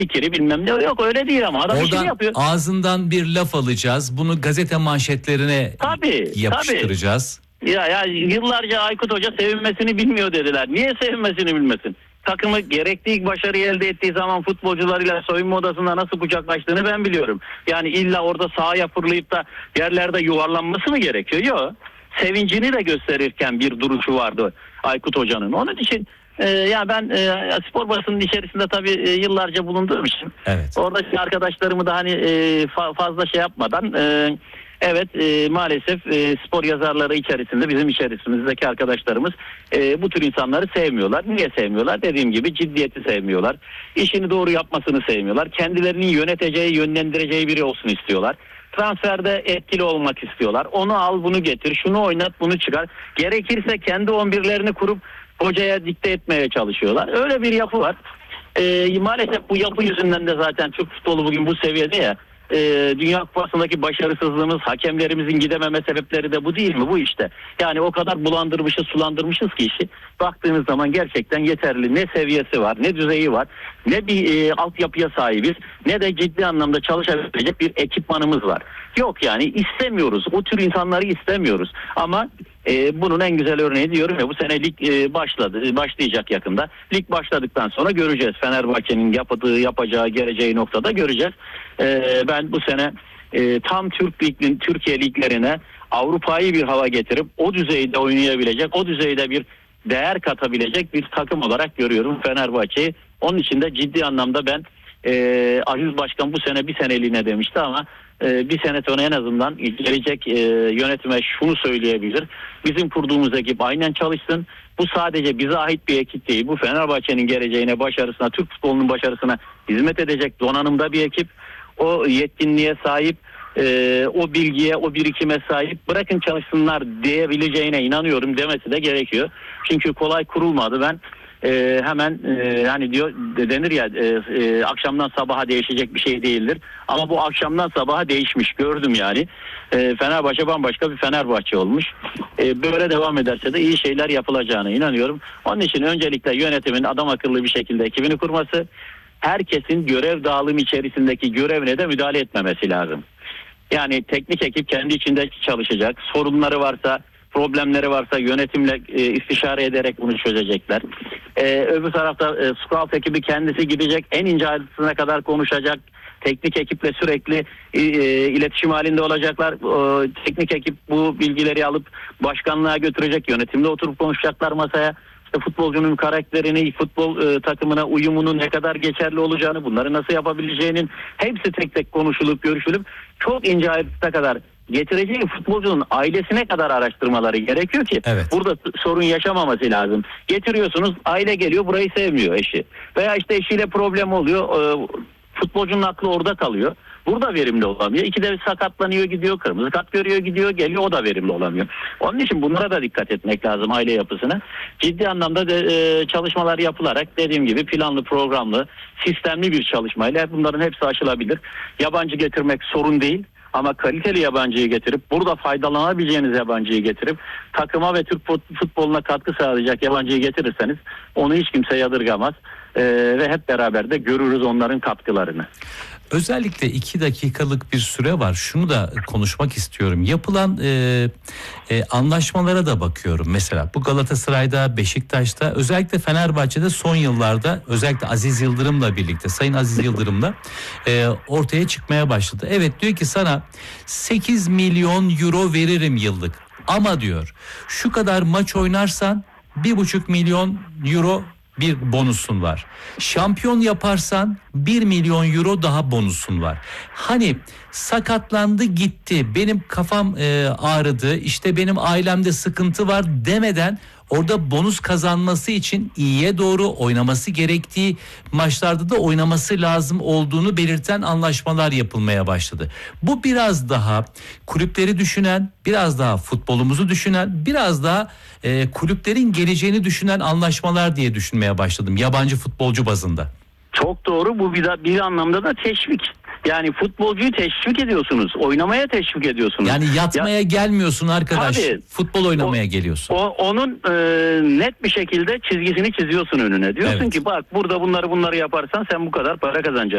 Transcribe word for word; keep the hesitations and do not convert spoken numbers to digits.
fikri bilmem ne, yok öyle değil ama adam işini Oradan yapıyor. ağzından bir laf alacağız. Bunu gazete manşetlerine Tabii, yapıştıracağız. tabii. Ya, ya yıllarca Aykut Hoca sevinmesini bilmiyor dediler. Niye sevinmesini bilmesin? Takımı gerektiği başarıyı elde ettiği zaman futbolcularıyla soyunma odasında nasıl kucaklaştığını ben biliyorum. Yani illa orada sahaya fırlayıp da yerlerde yuvarlanması mı gerekiyor? Yok. Sevincini de gösterirken bir duruşu vardı Aykut Hoca'nın. Onun için e, ya ben e, spor basının içerisinde tabii e, yıllarca bulunduğum için Evet. oradaki arkadaşlarımı da hani e, fa- fazla şey yapmadan e, evet e, maalesef e, spor yazarları içerisinde bizim içerisimizdeki arkadaşlarımız e, bu tür insanları sevmiyorlar. Niye sevmiyorlar? Dediğim gibi ciddiyeti sevmiyorlar. İşini doğru yapmasını sevmiyorlar. Kendilerinin yöneteceği, yönlendireceği biri olsun istiyorlar. Transferde etkili olmak istiyorlar. Onu al, bunu getir, şunu oynat, bunu çıkar. Gerekirse kendi on birlerini kurup hocaya dikte etmeye çalışıyorlar. Öyle bir yapı var. E, maalesef bu yapı yüzünden de zaten Türk futbolu bugün bu seviyede ya. Ee, Dünya Kupası'ndaki başarısızlığımız, hakemlerimizin gidememe sebepleri de bu değil mi? Bu işte. Yani o kadar bulandırmışız, sulandırmışız ki işi. Baktığınız zaman gerçekten yeterli ne seviyesi var, ne düzeyi var, ne bir e, altyapıya sahibiz, ne de ciddi anlamda çalışabilecek bir ekipmanımız var. Yok yani istemiyoruz. O tür insanları istemiyoruz. Ama e, bunun en güzel örneği diyorum ya bu sene lig e, başladı, başlayacak yakında. Lig başladıktan sonra göreceğiz. Fenerbahçe'nin yaptığı, yapacağı, geleceği noktada göreceğiz. E, ben bu sene e, tam Türk Lig'in Türkiye liglerine Avrupa'yı bir hava getirip o düzeyde oynayabilecek, o düzeyde bir değer katabilecek bir takım olarak görüyorum Fenerbahçe'yi. Onun için de ciddi anlamda ben e, Aziz Başkan bu sene bir seneliğine demişti ama e, bir sene sonra en azından gelecek e, yönetime şunu söyleyebilir. Bizim kurduğumuz ekip aynen çalışsın. Bu sadece bize ait bir ekip değil. Bu Fenerbahçe'nin geleceğine, başarısına, Türk futbolunun başarısına hizmet edecek donanımda bir ekip. O yetkinliğe sahip, e, o bilgiye, o birikime sahip, bırakın çalışsınlar diyebileceğine inanıyorum demesi de gerekiyor. Çünkü kolay kurulmadı. Ben e, hemen e, hani diyor denir ya e, e, akşamdan sabaha değişecek bir şey değildir. Ama bu akşamdan sabaha değişmiş, gördüm yani. E, Fenerbahçe bambaşka bir Fenerbahçe olmuş. E, böyle devam ederse de iyi şeyler yapılacağına inanıyorum. Onun için öncelikle yönetimin adam akıllı bir şekilde ekibini kurması, herkesin görev dağılımı içerisindeki görevine de müdahale etmemesi lazım. Yani teknik ekip kendi içinde çalışacak. Sorunları varsa, problemleri varsa yönetimle e, istişare ederek bunu çözecekler. E, öbür tarafta e, scout ekibi kendisi gidecek, en ince ayrıntısına kadar konuşacak. Teknik ekiple sürekli e, iletişim halinde olacaklar. E, teknik ekip bu bilgileri alıp başkanlığa götürecek, yönetimle oturup konuşacaklar masaya. Futbolcunun karakterini, futbol e, takımına uyumunun ne kadar geçerli olacağını, bunları nasıl yapabileceğinin hepsi tek tek konuşulup görüşülüp çok ince ayrıntıya kadar getireceği futbolcunun ailesine kadar araştırmaları gerekiyor ki evet. Burada sorun yaşamaması lazım. Getiriyorsunuz, aile geliyor, burayı sevmiyor eşi. Veya işte eşiyle problem oluyor, e, futbolcunun aklı orada kalıyor. Burada verimli olamıyor. İkide bir sakatlanıyor gidiyor, kırmızı kart görüyor gidiyor, geliyor, o da verimli olamıyor. Onun için bunlara da dikkat etmek lazım, aile yapısına. Ciddi anlamda de, e, çalışmalar yapılarak dediğim gibi planlı, programlı, sistemli bir çalışmayla bunların hepsi aşılabilir. Yabancı getirmek sorun değil. Ama kaliteli yabancıyı getirip, burada faydalanabileceğiniz yabancıyı getirip, takıma ve Türk futboluna katkı sağlayacak yabancıyı getirirseniz onu hiç kimse yadırgamaz. Ee, ve hep beraber de görürüz onların katkılarını. Özellikle iki dakikalık bir süre var. Şunu da konuşmak istiyorum. Yapılan e, e, anlaşmalara da bakıyorum. Mesela bu Galatasaray'da, Beşiktaş'ta, özellikle Fenerbahçe'de son yıllarda özellikle Aziz Yıldırım'la birlikte, Sayın Aziz Yıldırım'la e, ortaya çıkmaya başladı. Evet, diyor ki sana sekiz milyon euro veririm yıllık. Ama diyor şu kadar maç oynarsan bir buçuk milyon euro bir bonusun var. Şampiyon yaparsan bir milyon euro daha bonusun var. Hani sakatlandı gitti, benim kafam e, ağrıdı, işte benim ailemde sıkıntı var demeden orada bonus kazanması için iyiye doğru oynaması gerektiği maçlarda da oynaması lazım olduğunu belirten anlaşmalar yapılmaya başladı. Bu biraz daha kulüpleri düşünen, biraz daha futbolumuzu düşünen, biraz daha e, kulüplerin geleceğini düşünen anlaşmalar diye düşünmeye başladım yabancı futbolcu bazında. Çok doğru, bu bir, bir anlamda da teşvik. Yani futbolcuyu teşvik ediyorsunuz. Oynamaya teşvik ediyorsunuz. Yani yatmaya ya, gelmiyorsun arkadaş. Tabii, futbol oynamaya o, geliyorsun. O, onun e, net bir şekilde çizgisini çiziyorsun önüne. Diyorsun evet. ki bak burada bunları bunları yaparsan sen bu kadar para kazanacaksın.